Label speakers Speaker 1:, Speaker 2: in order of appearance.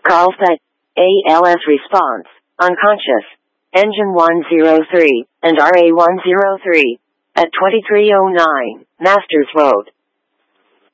Speaker 1: Carlsbad, ALS response, unconscious, engine 103, and RA 103, at 2309, Masters Road.